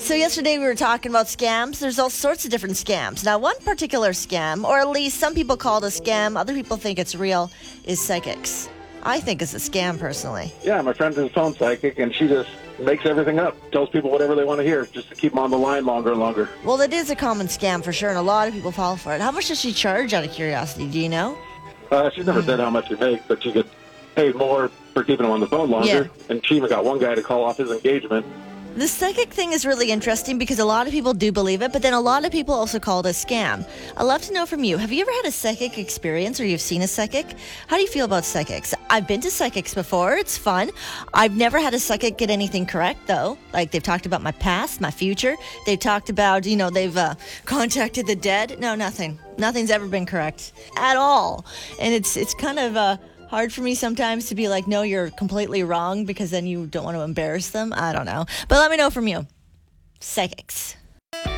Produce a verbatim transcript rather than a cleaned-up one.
So yesterday we were talking about scams. There's all sorts of different scams. Now, one particular scam, or at least some people call it a scam, other people think it's real, is psychics. I think it's a scam, personally. Yeah, my friend's his phone psychic, and she just makes everything up, tells people whatever they want to hear, just to keep them on the line longer and longer. Well, it is a common scam for sure, and a lot of people fall for it. How much does she charge, out of curiosity? Do you know? Uh, she's never said how much she makes, but she gets paid more for keeping him on the phone longer. Yeah. And she even got one guy to call off his engagement. The psychic thing is really interesting because a lot of people do believe it, but then a lot of people also call it a scam. I'd love to know from you, have you ever had a psychic experience or you've seen a psychic? How do you feel about psychics? I've been to psychics before. It's fun. I've never had a psychic get anything correct, though. Like, they've talked about my past, my future. They've talked about, you know, they've uh, contacted the dead. No, nothing. Nothing's ever been correct at all. And it's, it's kind of... Uh, hard for me sometimes to be like, no, you're completely wrong, because then you don't want to embarrass them. I don't know. But let me know from you. Psychics.